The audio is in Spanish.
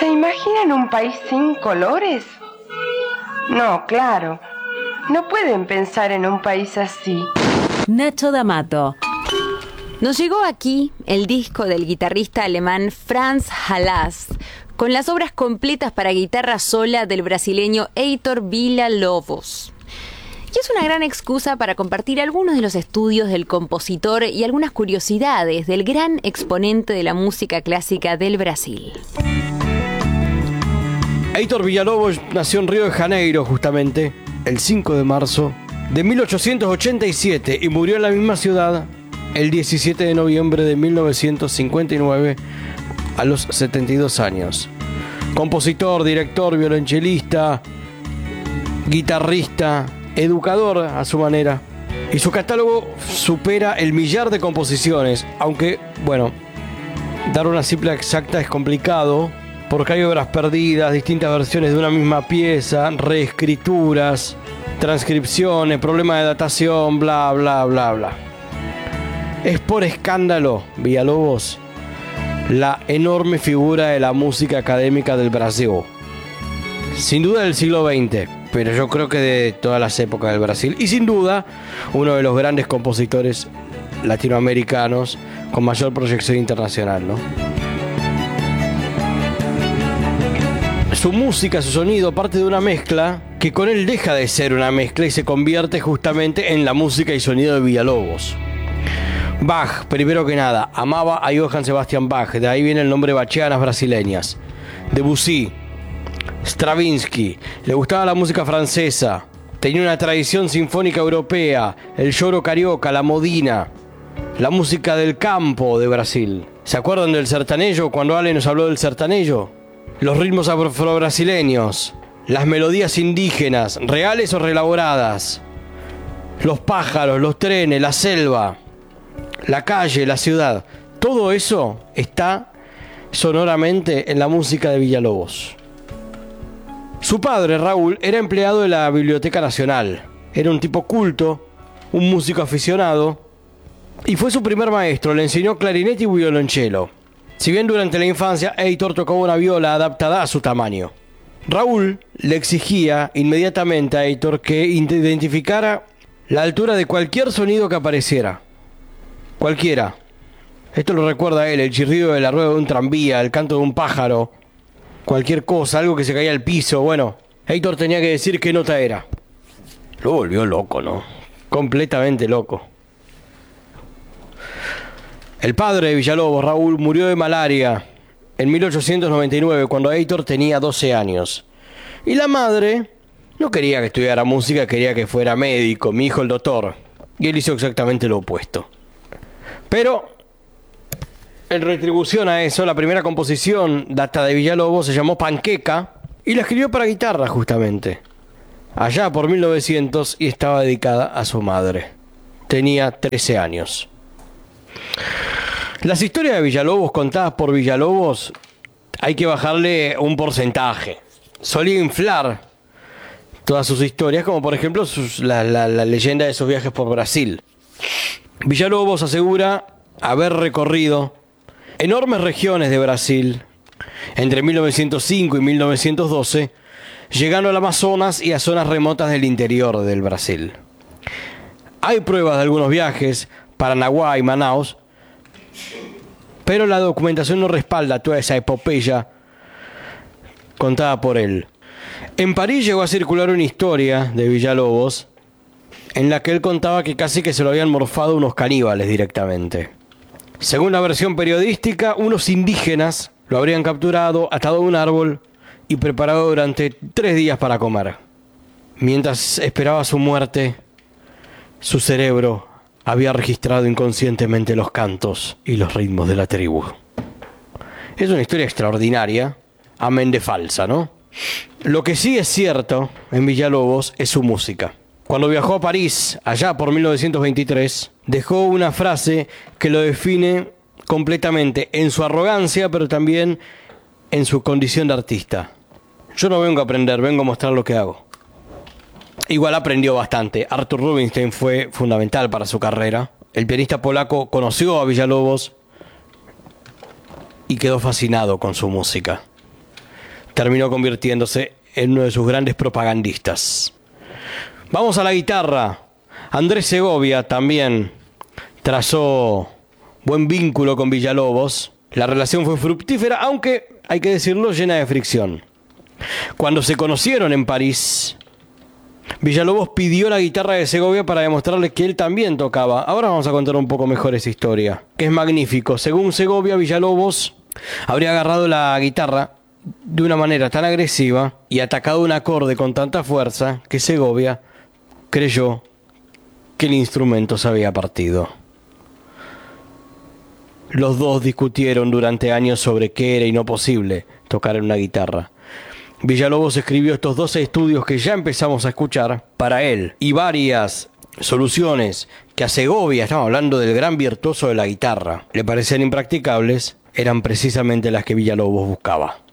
¿Se imaginan un país sin colores? No, claro. No pueden pensar en un país así. Nacho D'Amato. Nos llegó aquí el disco del guitarrista alemán Franz Halas, con las obras completas para guitarra sola del brasileño Heitor Villa-Lobos. Y es una gran excusa para compartir algunos de los estudios del compositor y algunas curiosidades del gran exponente de la música clásica del Brasil. Heitor Villa-Lobos nació en Río de Janeiro, justamente, el 5 de marzo de 1887 y murió en la misma ciudad el 17 de noviembre de 1959 a los 72 años. Compositor, director, violonchelista, guitarrista, educador a su manera. Y su catálogo supera el 1.000.000 de composiciones, aunque, bueno, dar una cifra exacta es complicado, porque hay obras perdidas, distintas versiones de una misma pieza, reescrituras, transcripciones, problemas de datación, bla, bla, bla, bla. Es por escándalo, Villa-Lobos, la enorme figura de la música académica del Brasil. Sin duda del siglo XX, pero yo creo que de todas las épocas del Brasil. Y sin duda, uno de los grandes compositores latinoamericanos con mayor proyección internacional, ¿no? Su música, su sonido, parte de una mezcla que con él deja de ser una mezcla y se convierte justamente en la música y sonido de Villa-Lobos. Bach, primero que nada, amaba a Johann Sebastian Bach, de ahí viene el nombre Bachianas brasileñas. Debussy, Stravinsky, le gustaba la música francesa, tenía una tradición sinfónica europea, el lloro carioca, la modina, la música del campo de Brasil. ¿Se acuerdan del sertanejo cuando Ale nos habló del sertanejo? Los ritmos afro-brasileños, las melodías indígenas, reales o reelaboradas, los pájaros, los trenes, la selva, la calle, la ciudad, todo eso está sonoramente en la música de Villa-Lobos. Su padre, Raúl, era empleado de la Biblioteca Nacional. Era un tipo culto, un músico aficionado, y fue su primer maestro. Le enseñó clarinete y violonchelo. Si bien durante la infancia Heitor tocaba una viola adaptada a su tamaño. Raúl le exigía inmediatamente a Heitor que identificara la altura de cualquier sonido que apareciera. Cualquiera. Esto lo recuerda él, el chirrido de la rueda de un tranvía, el canto de un pájaro, cualquier cosa, algo que se caía al piso. Bueno, Heitor tenía que decir qué nota era. Lo volvió loco, ¿no? Completamente loco. El padre de Villa-Lobos, Raúl, murió de malaria en 1899, cuando Heitor tenía 12 años. Y la madre no quería que estudiara música, quería que fuera médico, mi hijo el doctor. Y él hizo exactamente lo opuesto. Pero, en retribución a eso, la primera composición data de Villa-Lobos se llamó Panqueca y la escribió para guitarra, justamente. Allá por 1900 y estaba dedicada a su madre. Tenía 13 años. Las historias de Villa-Lobos contadas por Villa-Lobos hay que bajarle un porcentaje. Solía inflar todas sus historias, como por ejemplo la leyenda de sus viajes por Brasil. Villa-Lobos asegura haber recorrido enormes regiones de Brasil entre 1905 y 1912, llegando al Amazonas y a zonas remotas del interior del Brasil. Hay pruebas de algunos viajes, Paranaguá y Manaus, pero la documentación no respalda toda esa epopeya contada por él. En París llegó a circular una historia de Villa-Lobos en la que él contaba que casi que se lo habían morfado unos caníbales directamente. Según la versión periodística, unos indígenas lo habrían capturado, atado a un árbol y preparado durante 3 días para comer. Mientras esperaba su muerte, su cerebro había registrado inconscientemente los cantos y los ritmos de la tribu. Es una historia extraordinaria, amén de falsa, ¿no? Lo que sí es cierto en Villa-Lobos es su música. Cuando viajó a París, allá por 1923, dejó una frase que lo define completamente en su arrogancia, pero también en su condición de artista. Yo no vengo a aprender, vengo a mostrar lo que hago. Igual aprendió bastante. Artur Rubinstein fue fundamental para su carrera. El pianista polaco conoció a Villa-Lobos y quedó fascinado con su música. terminó convirtiéndose en uno de sus grandes propagandistas. Vamos a la guitarra. Andrés Segovia también trazó buen vínculo con Villalobos. La relación fue fructífera, aunque, hay que decirlo, llena de fricción. Cuando se conocieron en París, Villalobos pidió la guitarra de Segovia para demostrarle que él también tocaba. Ahora vamos a contar un poco mejor esa historia, que es magnífico. Según Segovia, Villalobos habría agarrado la guitarra de una manera tan agresiva y atacado un acorde con tanta fuerza que Segovia creyó que el instrumento se había partido. Los dos discutieron durante años sobre qué era y no posible tocar en una guitarra. Villalobos escribió estos 12 estudios que ya empezamos a escuchar para él, y varias soluciones que a Segovia, estamos hablando del gran virtuoso de la guitarra, le parecían impracticables, eran precisamente las que Villalobos buscaba.